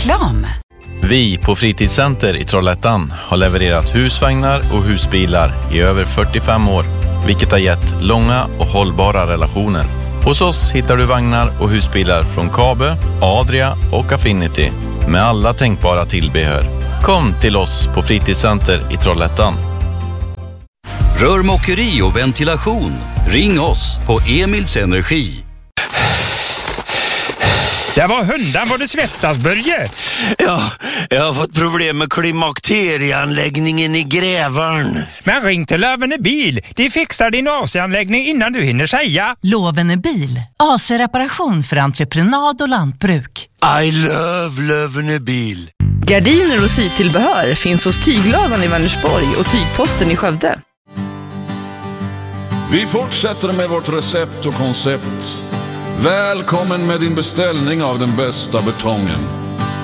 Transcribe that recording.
Reklam. Vi på Fritidscenter i Trollhättan har levererat husvagnar och husbilar i över 45 år, vilket har gett långa och hållbara relationer. Hos oss hittar du vagnar och husbilar från Kabe, Adria och Affinity med alla tänkbara tillbehör. Kom till oss på Fritidscenter i Trollhättan. Rörmokeri och ventilation. Ring oss på Emils Energi. Det var hundan vad du svettas, Börje. Ja, jag har fått problem med klimakterieanläggningen i Grävarn. Men ring till Lövene bil. De fixar din AC-anläggning innan du hinner säga. Lövene bil. AC-reparation för entreprenad och lantbruk. I love Lövene bil. Gardiner och sytillbehör finns hos Tyglöven i Vänersborg och Tygposten i Skövde. Vi fortsätter med vårt recept och koncept. Välkommen med din beställning av den bästa betongen.